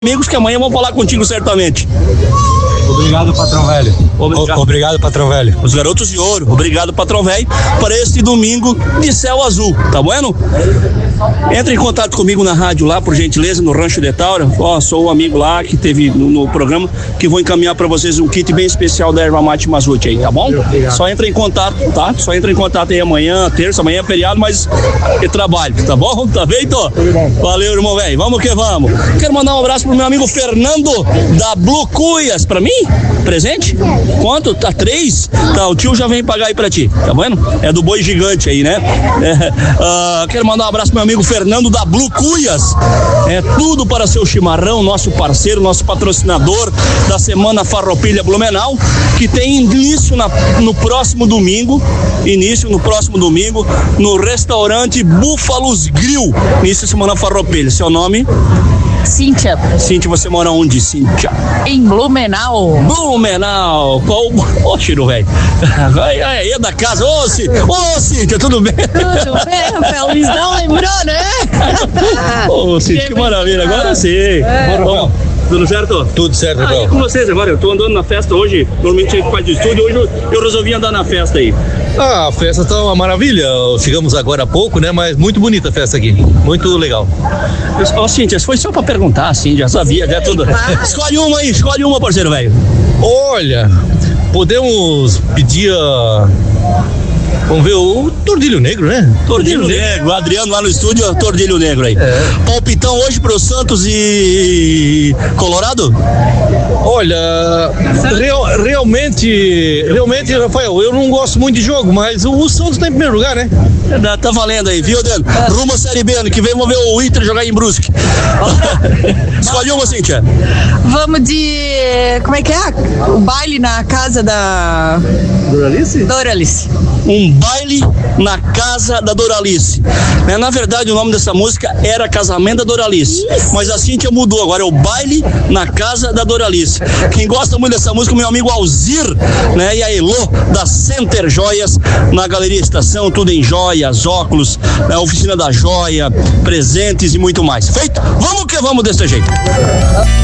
Amigos que amanhã vão falar contigo certamente. Obrigado, patrão velho. Obrigado, patrão velho. Os garotos de ouro, obrigado, patrão velho, para este domingo de céu azul, tá bueno? Entre em contato comigo na rádio lá, por gentileza, no Rancho de Taura. Sou o amigo lá que teve no programa, que vou encaminhar para vocês um kit bem especial da erva mate Mazute aí, tá bom? Obrigado. Só entra em contato, tá? Só entra em contato aí amanhã, terça, amanhã é feriado, mas é trabalho, tá bom? Tá feito? Valeu, irmão velho. Vamos que vamos. Quero mandar um abraço pro meu amigo Fernando da Blue Cuias, pra mim? Presente? Quanto? Tá 3? Tá, o tio já vem pagar aí pra ti, tá vendo? É do boi gigante aí, né? Quero mandar um abraço pro meu amigo Fernando da Blue Cuias. É tudo para seu chimarrão, nosso parceiro, nosso patrocinador da Semana Farroupilha Blumenau, que tem início no próximo domingo, no restaurante Búfalos Grill, início da Semana Farroupilha. Seu nome? Cíntia. Cíntia, você mora onde, Cíntia? Em Blumenau. Blumenau. Ô, Chiro, velho. Aí é da casa. Ô, Cíntia, tudo bem? Tudo bem, o Luiz não lembrou, né? Ô, Cíntia, que maravilha. Agora sim. Bom, tudo certo? Tudo certo, Rafael. E com vocês agora, eu tô andando na festa hoje, normalmente a gente faz do estúdio, hoje eu resolvi andar na festa aí. A festa tá uma maravilha, chegamos agora há pouco, né, mas muito bonita a festa aqui, muito legal. Ó, Cíntia, foi só pra perguntar, assim, já sabia, já tudo. Escolhe uma, parceiro, velho. Olha, podemos pedir vamos ver o Tordilho Negro, né? Tordilho Negro, o Adriano lá no estúdio, Tordilho Negro aí. Palpitão hoje pro Santos e Colorado? Olha, realmente, Rafael, eu não gosto muito de jogo, mas o Santos tá em primeiro lugar, né? Tá valendo aí, viu, Adriano? Rumo a Série B, ano que vem vamos ver o Inter jogar em Brusque. Escolhe uma, Cíntia. Vamos de... como é que é? O baile na casa da... Doralice. Um baile na casa da Doralice. Na verdade, o nome dessa música era Casamento da Doralice. Isso. Mas a Cíntia mudou, agora é o baile na casa da Doralice. Quem gosta muito dessa música é o meu amigo Alzir, né? E a Elô da Center Joias, na Galeria Estação, tudo em joias, óculos, oficina da joia, presentes e muito mais. Feito? Vamos que vamos desse jeito.